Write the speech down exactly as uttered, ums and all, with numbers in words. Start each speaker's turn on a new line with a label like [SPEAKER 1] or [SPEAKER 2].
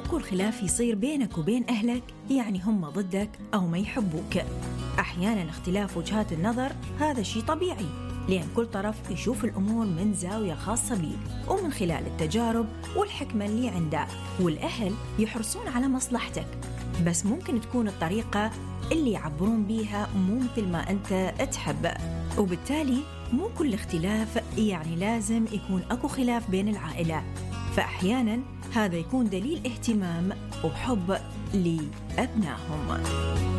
[SPEAKER 1] كل خلاف يصير بينك وبين أهلك يعني هم ضدك أو ما يحبوك. أحياناً اختلاف وجهات النظر هذا شيء طبيعي، لأن كل طرف يشوف الأمور من زاوية خاصة بيه ومن خلال التجارب والحكمة اللي عنده. والأهل يحرصون على مصلحتك، بس ممكن تكون الطريقة اللي يعبرون بيها مو مثل ما أنت تحب، وبالتالي مو كل اختلاف يعني لازم يكون أكو خلاف بين العائلة. فأحياناً هذا يكون دليل اهتمام وحب لأبنائهم.